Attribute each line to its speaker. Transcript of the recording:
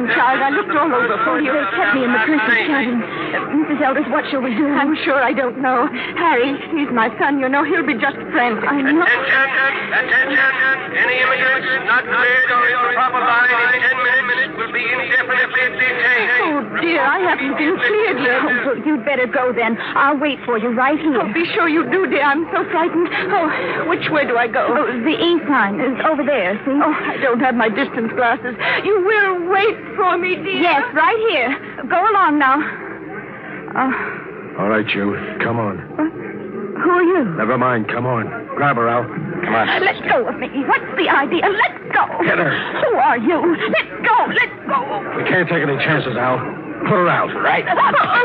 Speaker 1: wrong, Charles. I looked all over for you. They kept me in the purser's cabin. Mrs. Elders, what shall we do? I'm sure I don't know. Harry, he's my son. You know, he'll be just frantic. I know.
Speaker 2: Attention. Any immigrants not cleared on the proper line in 10 minutes will be indefinitely detained.
Speaker 1: Oh, dear, I haven't been cleared yet. Oh, well, you'd better go then. I'll wait for you right here. Oh, be sure you do, dear. I'm so frightened. Oh, which way do I go? Oh, the ink sign is over there, see? Oh, I don't have my distance glasses. You will wait for me, dear? Yes, right here. Go along now.
Speaker 3: All right, you. Come on.
Speaker 1: What? Who are you?
Speaker 3: Never mind. Come on. Grab her, Al. Come on.
Speaker 1: Let go of me. What's the idea? Let go.
Speaker 3: Get her.
Speaker 1: Who are you? Let go. Let go.
Speaker 3: We can't take any chances, Al. Put her out.
Speaker 2: Right.